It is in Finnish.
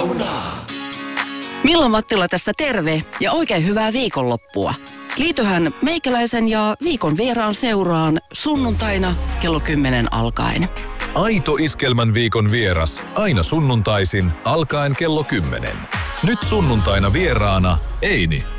Saunaan! Milla Mattila tästä terve ja oikein hyvää viikonloppua. Liityhän meikäläisen ja viikon vieraan seuraan sunnuntaina kello 10 alkaen. Aito Iskelmän viikon vieras aina sunnuntaisin alkaen kello 10. Nyt sunnuntaina vieraana Eini.